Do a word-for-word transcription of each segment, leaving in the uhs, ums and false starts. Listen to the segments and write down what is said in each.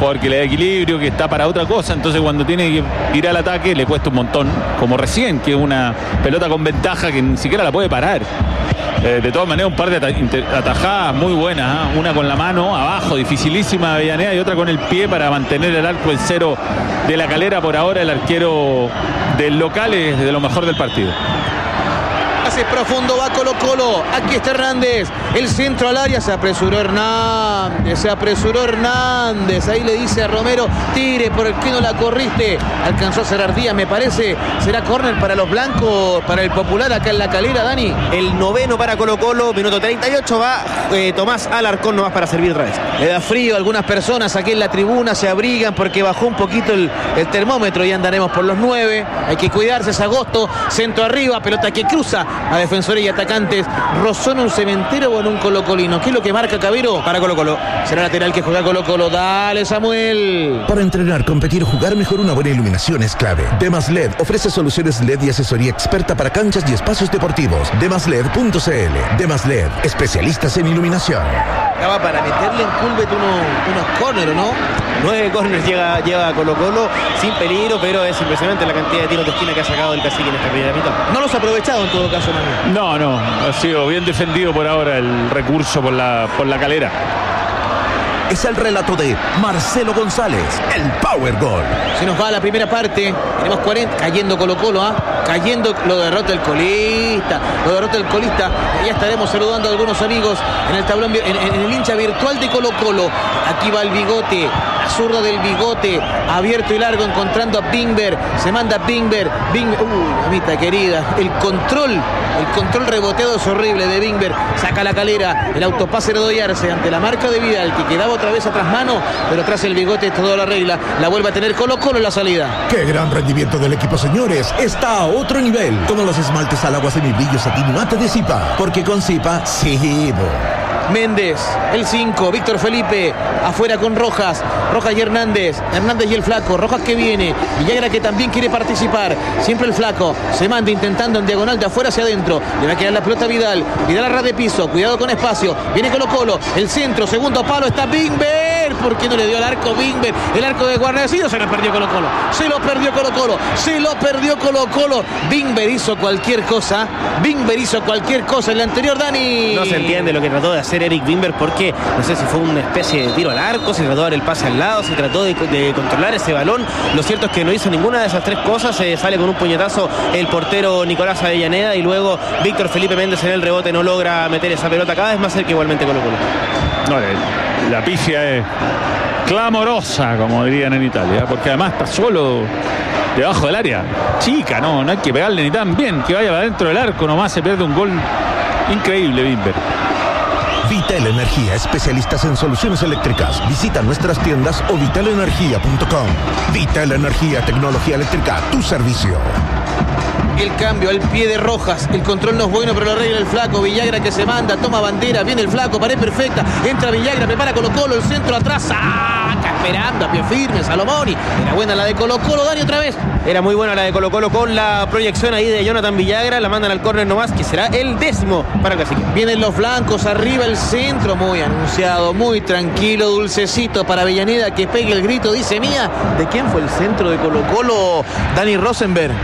jugador que le da equilibrio, que está para otra cosa, entonces cuando tiene que ir al ataque le cuesta un montón, como recién, que es una pelota con ventaja que ni siquiera la puede parar. Eh, de todas maneras, un par de atajadas muy buenas, ¿eh? Una con la mano abajo, dificilísima Avellaneda, y otra con el pie para mantener el arco en cero de La Calera. Por ahora el arquero del local es de lo mejor del partido. Hace profundo, va Colo Colo. Aquí está Hernández. El centro al área. Se apresuró Hernández. Se apresuró Hernández. Ahí le dice a Romero: tire, ¿por qué no la corriste? Alcanzó a cerrar Díaz, me parece. Será córner para los blancos, para el Popular acá en La Calera, Dani. El noveno para Colo Colo. Minuto treinta y ocho. Va eh, Tomás Alarcón nomás para servir otra vez. Le da frío a algunas personas aquí en la tribuna. Se abrigan porque bajó un poquito el, el termómetro. Y andaremos por los nueve. Hay que cuidarse, es agosto. Centro arriba, pelota que cruza a defensores y atacantes. ¿Rozó en un cementero o en un colocolino? ¿Qué es lo que marca Cabero? Para Colo Colo. Será lateral que juega Colo Colo. Dale, Samuel. Para entrenar, competir o jugar mejor, una buena iluminación es clave. Demas L E D ofrece soluciones L E D y asesoría experta para canchas y espacios deportivos. demas led punto c l. Demas L E D, especialistas en iluminación. Acaba para meterle en Culbet unos, unos córneres, ¿no? Nueve córneres llega, lleva Colo Colo sin peligro, pero es impresionante la cantidad de tiros de esquina que ha sacado el Cacique en esta primera mitad. No los ha aprovechado en todo caso, Manu. No, no, ha sido bien defendido por ahora el recurso por la, por la Calera. Es el relato de Marcelo González, el Power Goal. Se nos va a la primera parte. Tenemos cuarenta. Cayendo Colo Colo, ¿ah? ¿eh? Cayendo, lo derrota el colista. Lo derrota el colista. Ya estaremos saludando a algunos amigos en el tablón, en, en el hincha virtual de Colo Colo. Aquí va el bigote. La zurda del bigote. Abierto y largo, encontrando a Bingber. Se manda Bingber. Bingber. Uy, mamita querida. El control. El control reboteado es horrible de Bingber. Saca La Calera. El autopase de Doyarse ante la marca de Vidal, que quedaba otra vez atrás mano, pero tras el bigote toda la regla. La vuelve a tener Colo Colo en la salida. ¡Qué gran rendimiento del equipo, señores! Está a otro nivel. Todos los esmaltes al agua semibrillo satín mate de Zipa, porque con Zipa, sí. Méndez, el cinco, Víctor Felipe, afuera con Rojas, Rojas y Hernández, Hernández y el flaco, Rojas que viene, Villagra que también quiere participar, siempre el flaco, se manda intentando en diagonal de afuera hacia adentro, le va a quedar la pelota a Vidal, Vidal a ras de piso, cuidado con espacio, viene Colo Colo, el centro, segundo palo, está Bingber, ¿por qué no le dio al arco Bingber? El arco de Guarnecido, se lo perdió Colo Colo, se lo perdió Colo Colo, se lo perdió Colo Colo, Bingber hizo cualquier cosa, Bingber hizo cualquier cosa, en la anterior, Dani. No se entiende lo que trató de hacer Eric Bingber, porque no sé si fue una especie de tiro al arco, se trató de dar el pase al lado, se trató de, de controlar ese balón. Lo cierto es que no hizo ninguna de esas tres cosas. Se sale con un puñetazo el portero Nicolás Avellaneda, y luego Víctor Felipe Méndez en el rebote no logra meter esa pelota cada vez más cerca, igualmente Colo Colo. No, la pifia es clamorosa, como dirían en Italia, porque además está solo debajo del área chica, no, no hay que pegarle ni tan bien, que vaya para dentro del arco nomás, se pierde un gol increíble Bimber. Vital Energía, especialistas en soluciones eléctricas. Visita nuestras tiendas o vital energía punto com. Vital Energía, tecnología eléctrica, tu servicio. El cambio al pie de Rojas, el control no es bueno, pero lo arregla el flaco. Villagra que se manda, toma bandera, viene el flaco, pared perfecta, entra Villagra, prepara Colo Colo, el centro atrás, saca, esperando a pie firme, Salomoni. Era buena la de Colo Colo, Dani, otra vez. Era muy buena la de Colo Colo con la proyección ahí de Jonathan Villagra, la mandan al córner nomás, que será el décimo para el Cacique. Vienen los blancos, arriba el centro, muy anunciado, muy tranquilo, dulcecito para Avellaneda, que pegue el grito, dice Mía. ¿De quién fue el centro de Colo Colo? Dani Rosenberg.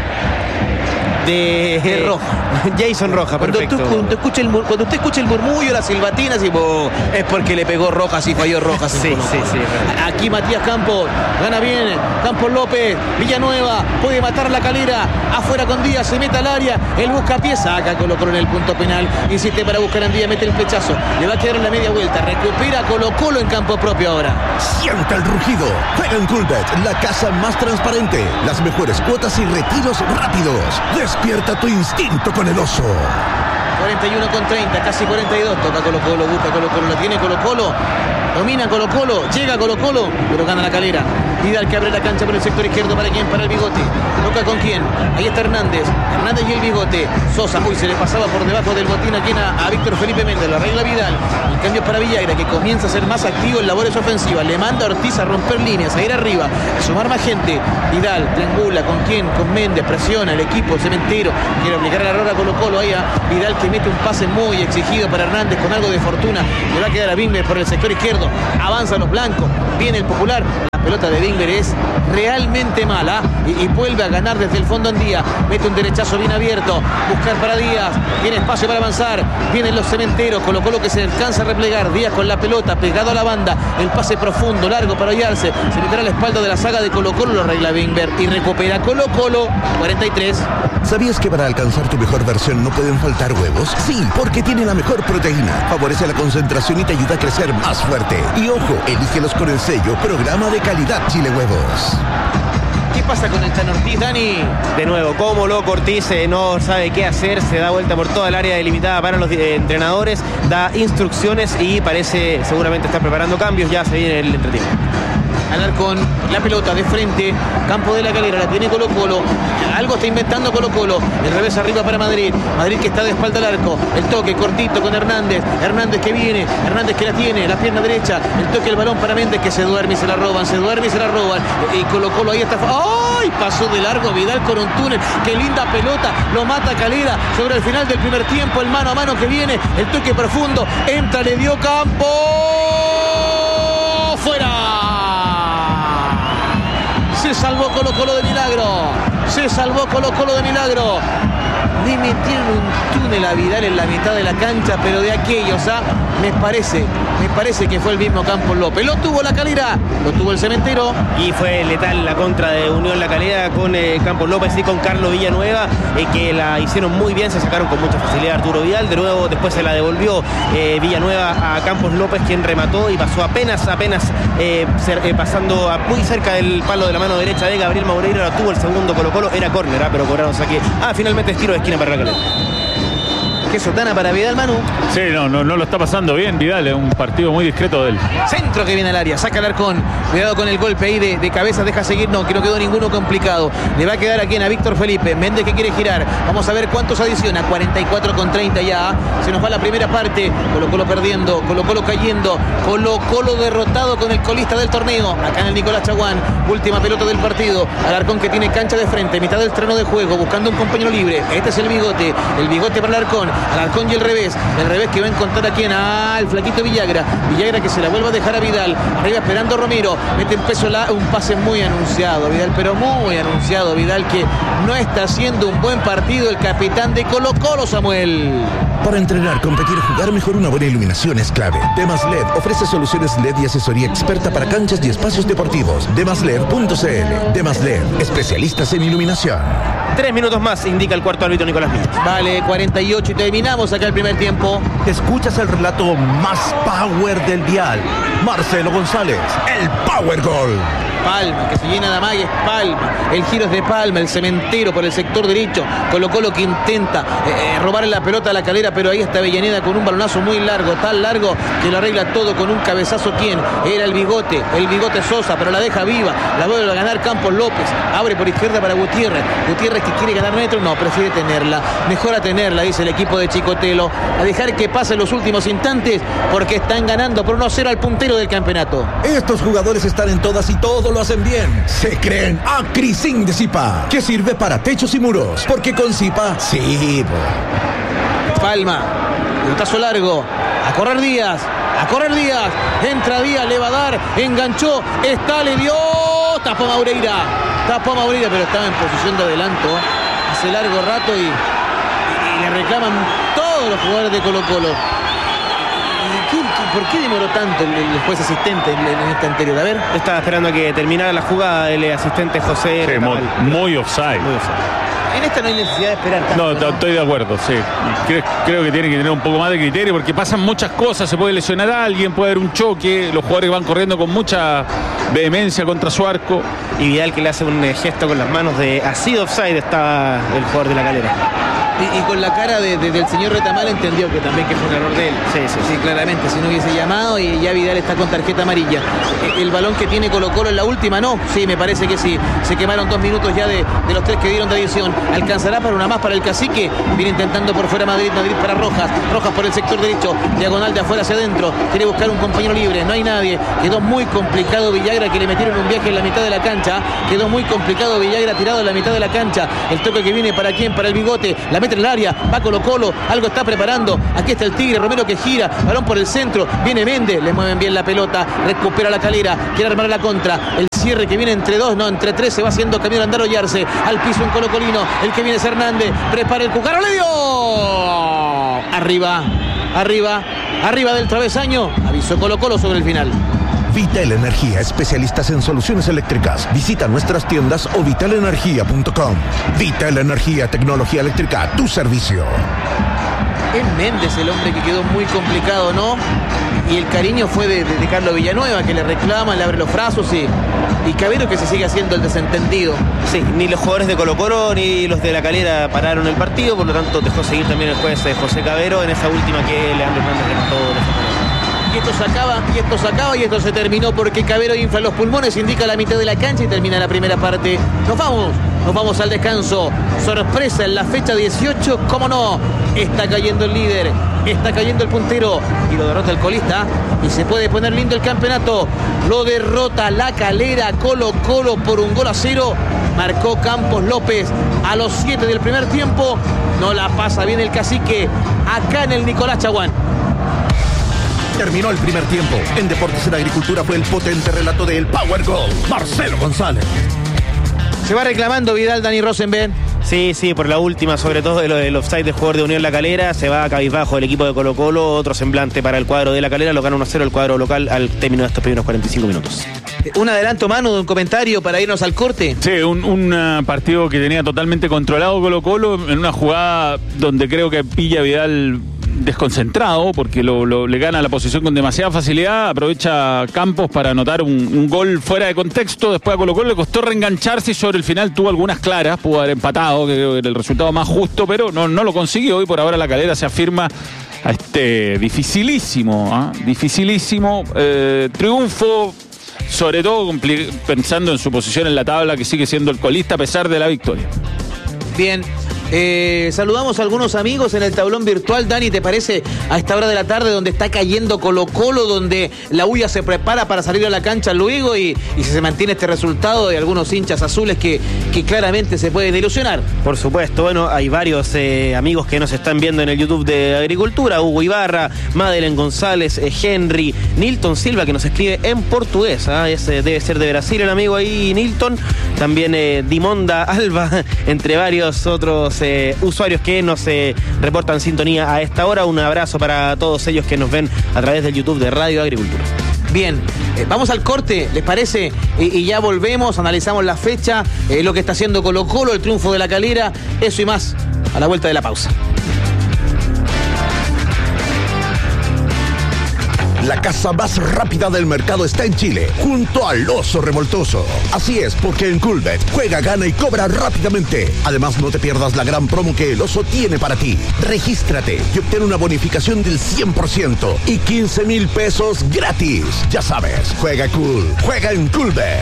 De, de Roja. Jason Roja, cuando perfecto. Tú, cuando, escuche el, cuando usted escuche el murmullo, las silbatinas, y oh, es porque le pegó Rojas y falló Rojas. Sí, sí, sí. Aquí Matías Campos, gana bien, Campos López, Villanueva, puede matar La Calera, afuera con Díaz, se mete al área, él busca pieza, saca Colo Colo en el punto penal, insiste para buscar a Díaz, mete el pechazo, le va a quedar en la media vuelta, recupera Colo Colo en campo propio ahora. Sienta el rugido, juega en Culbet, la casa más transparente, las mejores cuotas y retiros rápidos. Despierta tu instinto con el oso. cuarenta y uno con treinta, casi cuarenta y dos. Toca Colo Colo, busca Colo Colo, la tiene Colo Colo. Domina Colo Colo, llega Colo Colo, pero gana La Calera. Vidal que abre la cancha por el sector izquierdo. ¿Para quién? Para el Bigote. Toca con quién. Ahí está Hernández. Hernández y el Bigote. Sosa. Uy, se le pasaba por debajo del botín aquí a, a Víctor Felipe Méndez. Lo arregla Vidal. El cambio para Villagra, que comienza a ser más activo en labores ofensivas. Le manda a Ortiz a romper líneas, a ir arriba, a sumar más gente. Vidal triangula. ¿Con quién? Con Méndez. Presiona el equipo Cementero. Quiere aplicar el error a Colo Colo. Ahí a Vidal, que mete un pase muy exigido para Hernández con algo de fortuna. Le va a quedar a Bimber por el sector izquierdo. Avanzan los blancos. Viene el Popular. La pelota de Bimber es realmente mala y, y vuelve a ganar desde el fondo en Díaz. Mete un derechazo bien abierto. Buscar para Díaz. Tiene espacio para avanzar. Vienen los Cementeros. Colo Colo que se alcanza a replegar. Díaz con la pelota pegado a la banda. El pase profundo, largo para Oyarse. Se meterá a la espalda de la saga de Colo Colo. Lo arregla Bimber y recupera Colo Colo. cuarenta y tres. ¿Sabías que para alcanzar tu mejor versión no pueden faltar huevos? Sí, porque tiene la mejor proteína. Favorece la concentración y te ayuda a crecer más fuerte. Y ojo, elígelos con el sello Programa de Calidad Chile Huevos. ¿Qué pasa con el Chan Ortiz, Dani? De nuevo, como loco Ortiz, eh, no sabe qué hacer, se da vuelta por toda el área delimitada para los eh, entrenadores, da instrucciones y parece seguramente estar preparando cambios. Ya se viene el entretiempo. Alarcón, la pelota de frente, campo de la Calera, la tiene Colo Colo, algo está inventando Colo Colo, el revés arriba para Madrid, Madrid que está de espalda al arco, el toque cortito con Hernández, Hernández que viene, Hernández que la tiene, la pierna derecha, el toque, el balón para Méndez que se duerme y se la roban, se duerme y se la roban, y Colo Colo ahí está, ¡ay! Pasó de largo Vidal con un túnel, qué linda pelota, lo mata Calera sobre el final del primer tiempo, el mano a mano que viene, el toque profundo, entra, le dio campo, fuera. Se salvó Colo Colo de milagro. Se salvó Colo Colo de milagro. Le metieron un túnel a Vidal en la mitad de la cancha, pero de aquellos, ¿ah? Me parece, me parece que fue el mismo Campos López. Lo tuvo la Calera, lo tuvo el Cementero. Y fue letal la contra de Unión La Calera con eh, Campos López y con Carlos Villanueva, eh, que la hicieron muy bien, se sacaron con mucha facilidad a Arturo Vidal. De nuevo, después se la devolvió eh, Villanueva a Campos López, quien remató y pasó apenas, apenas eh, ser, eh, pasando a muy cerca del palo de la mano derecha de Gabriel Maureira. Lo tuvo el segundo Colo Colo, era córner, ¿ah? Pero cobraron saque. Ah, finalmente es tiro de esquina para la Calera. Qué sotana para Vidal, Manu. Sí, no, no, no lo está pasando bien Vidal, es un partido muy discreto de él. Centro que viene al área, saca el Alarcón. Cuidado con el golpe ahí de, de cabeza, deja seguir, no, que no quedó ninguno complicado. Le va a quedar aquí a Víctor Felipe. Méndez que quiere girar. Vamos a ver cuántos adiciona. cuarenta y cuatro con treinta ya. Se nos va la primera parte. Colo Colo perdiendo, Colo Colo cayendo. Colo Colo derrotado con el colista del torneo. Acá en el Nicolás Chaguán. Última pelota del partido. Alarcón que tiene cancha de frente, mitad del terreno de juego, buscando un compañero libre. Este es el Bigote. El Bigote para Alarcón. Alarcón y el revés. El revés que va a encontrar aquí en ah, el flaquito Villagra. Villagra que se la vuelve a dejar a Vidal. Arriba esperando Romero. Mete en peso la, un pase muy anunciado Vidal, pero muy anunciado Vidal, que no está haciendo un buen partido el capitán de Colo Colo, Samuel. Para entrenar, competir y jugar mejor, una buena iluminación es clave. Demas L E D ofrece soluciones L E D y asesoría experta para canchas y espacios deportivos. demas led punto c l. Demas L E D, especialistas en iluminación. Tres minutos más, indica el cuarto árbitro Nicolás Míos. Vale, cuarenta y ocho y terminamos acá el primer tiempo. Escuchas el relato más power del dial. Marcelo González, el Power Gol. Palma, que se llena de amagues, Palma. El giro es de Palma, el Cementero por el sector derecho. Colo Colo que intenta eh, robarle la pelota a la Calera, pero ahí está Avellaneda con un balonazo muy largo, tan largo que lo arregla todo con un cabezazo. ¿Quién? Era el Bigote, el Bigote Sosa, pero la deja viva. La vuelve a ganar Campos López. Abre por izquierda para Gutiérrez. Gutiérrez que quiere ganar metros, no, prefiere tenerla. Mejor a tenerla, dice el equipo de Chicotelo. A dejar que pasen los últimos instantes porque están ganando por uno a cero al puntero del campeonato. Estos jugadores están en todas y todo lo hacen bien. Se creen Acrisin de Zipa, que sirve para techos y muros, porque con Zipa sí. Palma, un tazo largo, a correr Díaz, a correr Díaz, entra Díaz, le va a dar, enganchó, está, le dio, tapó Maureira, tapó Maureira, pero estaba en posición de adelanto hace largo rato y, y, y le reclaman todos los jugadores de Colo Colo. ¿Por qué demoró tanto el, el juez asistente en, en este anterior? A ver. Estaba esperando a que terminara la jugada el asistente José. Sí, muy, muy offside. Muy offside. En esta no hay necesidad de esperar tanto. No, ¿no? Estoy de acuerdo, sí. Creo, creo que tiene que tener un poco más de criterio porque pasan muchas cosas. Se puede lesionar a alguien, puede haber un choque. Los jugadores van corriendo con mucha vehemencia contra su arco. Y Vidal que le hace un gesto con las manos de así de offside está el jugador de la Calera. Y, y con la cara de, de, del señor Retamal entendió que también que fue un error de él. Sí, sí, sí, claramente, si no hubiese llamado y ya Vidal está con tarjeta amarilla. El balón que tiene Colo Colo en la última, no, sí, me parece que sí. Se quemaron dos minutos ya de, de los tres que dieron de adición. Alcanzará para una más para el Cacique. Viene intentando por fuera Madrid, Madrid para Rojas. Rojas por el sector derecho, diagonal de afuera hacia adentro. Quiere buscar un compañero libre, no hay nadie. Quedó muy complicado Villagra, que le metieron un viaje en la mitad de la cancha. Quedó muy complicado Villagra tirado en la mitad de la cancha. El toque que viene para quién, para el Bigote. La mete en el área, va Colo Colo, algo está preparando. Aquí está el Tigre, Romero que gira, balón por el centro, viene Méndez, le mueven bien la pelota, recupera la Calera, quiere armar la contra. El cierre que viene entre dos, no, entre tres, se va haciendo camino Andaro Yarse. Al piso un colocolino, el que viene es Hernández, prepara el Cucaro, le dio. Arriba, arriba, arriba del travesaño, avisó Colo Colo sobre el final. Vital Energía, especialistas en soluciones eléctricas. Visita nuestras tiendas o vital energía punto com. Vital Energía, tecnología eléctrica a tu servicio. Es Méndez el hombre que quedó muy complicado, ¿no? Y el cariño fue de, de, de Carlos Villanueva, que le reclama, le abre los brazos y, y Cabero que se sigue haciendo el desentendido. Sí, ni los jugadores de Colo Colo ni los de la Calera pararon el partido, por lo tanto dejó seguir también el juez José Cabero en esa última que Leandro Hernández remató de esa manera. Y esto se acaba, y esto se acaba, y esto se terminó porque Cabero infla los pulmones, indica la mitad de la cancha y termina la primera parte. Nos vamos, nos vamos al descanso. Sorpresa en la fecha dieciocho, cómo no. Está cayendo el líder, está cayendo el puntero y lo derrota el colista. Y se puede poner lindo el campeonato. Lo derrota la Calera, Colo Colo por un gol a cero. Marcó Campos López a los siete del primer tiempo. No la pasa bien el Cacique acá en el Nicolás Chaguán. Terminó el primer tiempo. En Deportes en Agricultura fue el potente relato del Power Goal, Marcelo González. Se va reclamando Vidal, Dani Rosenberg. Sí, sí, por la última, sobre todo de lo del offside del jugador de Unión La Calera. Se va a cabizbajo el equipo de Colo Colo. Otro semblante para el cuadro de La Calera. Lo gana uno a cero el cuadro local al término de estos primeros cuarenta y cinco minutos. Un adelanto, Manu, de un comentario para irnos al corte. Sí, un, un uh, partido que tenía totalmente controlado Colo Colo en una jugada donde creo que pilla Vidal desconcentrado porque lo, lo, le gana la posición con demasiada facilidad, aprovecha Campos para anotar un, un gol fuera de contexto. Después a Colo Colo le costó reengancharse y sobre el final tuvo algunas claras, pudo haber empatado, que creo que era el resultado más justo, pero no, no lo consiguió y por ahora La Calera se afirma a este dificilísimo, ¿eh? dificilísimo eh, triunfo, sobre todo pensando en su posición en la tabla, que sigue siendo el colista a pesar de la victoria. Bien. Eh, saludamos a algunos amigos en el tablón virtual. Dani, ¿te parece a esta hora de la tarde donde está cayendo Colo Colo, donde la U ya se prepara para salir a la cancha luego y, y si se mantiene este resultado de algunos hinchas azules que, que claramente se pueden ilusionar? Por supuesto, bueno, hay varios eh, amigos que nos están viendo en el YouTube de Agricultura. Hugo Ibarra, Madeleine González, eh, Henry, Nilton Silva, que nos escribe en portugués, ¿eh? Ese debe ser de Brasil el amigo ahí, Nilton. También eh, Dimonda Alba, entre varios otros Eh, usuarios que nos eh, reportan sintonía a esta hora. Un abrazo para todos ellos que nos ven a través del YouTube de Radio Agricultura. Bien, eh, vamos al corte, ¿les parece? Y, y ya volvemos, analizamos la fecha, eh, lo que está haciendo Colo Colo, el triunfo de La Calera, eso y más a la vuelta de la pausa. La casa más rápida del mercado está en Chile, junto al Oso Revoltoso. Así es, porque en Coolbet juega, gana y cobra rápidamente. Además, no te pierdas la gran promo que el Oso tiene para ti. Regístrate y obtén una bonificación del cien por ciento y quince mil pesos gratis. Ya sabes, juega cool, juega en Coolbet.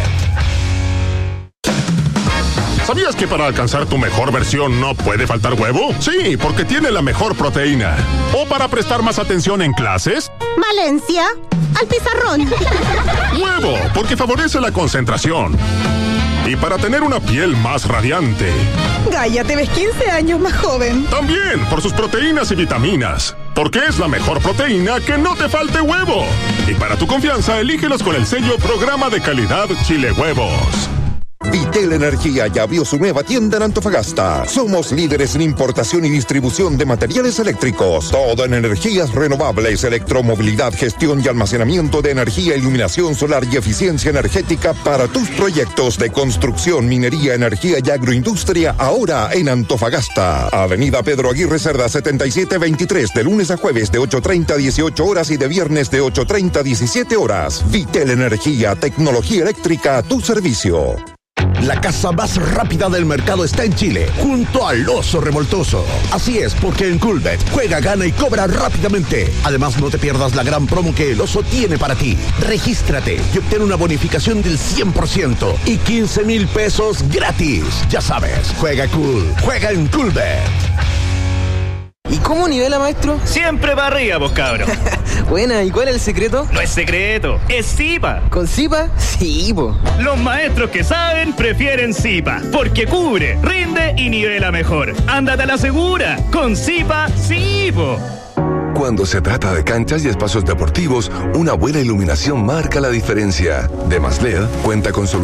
¿Sabías que para alcanzar tu mejor versión no puede faltar huevo? Sí, porque tiene la mejor proteína. ¿O para prestar más atención en clases? Valencia, al pizarrón. Huevo, porque favorece la concentración. Y para tener una piel más radiante. Gaia, te ves quince años más joven. También por sus proteínas y vitaminas. Porque es la mejor proteína que no te falte huevo. Y para tu confianza, elígelos con el sello Programa de Calidad Chile Huevos. Vitel Energía ya abrió su nueva tienda en Antofagasta. Somos líderes en importación y distribución de materiales eléctricos. Todo en energías renovables, electromovilidad, gestión y almacenamiento de energía, iluminación solar y eficiencia energética para tus proyectos de construcción, minería, energía y agroindustria. Ahora en Antofagasta. Avenida Pedro Aguirre Cerda setenta y siete veintitrés, de lunes a jueves de ocho treinta a dieciocho horas y de viernes de ocho treinta a diecisiete horas. Vitel Energía, tecnología eléctrica a tu servicio. La casa más rápida del mercado está en Chile, junto al Oso Revoltoso. Así es, porque en Coolbet juega, gana y cobra rápidamente. Además, no te pierdas la gran promo que el Oso tiene para ti. Regístrate y obtén una bonificación del cien por ciento y quince mil pesos gratis. Ya sabes, juega cool, juega en Coolbet. ¿Y cómo nivela, maestro? Siempre para arriba, vos cabros. Buena, ¿y cuál es el secreto? No es secreto, es Zipa. ¿Con Zipa? Sí, po. Los maestros que saben prefieren Zipa, porque cubre, rinde y nivela mejor. Ándate a la segura, con Zipa, sí, po. Cuando se trata de canchas y espacios deportivos, una buena iluminación marca la diferencia. Demas L E D cuenta con soluciones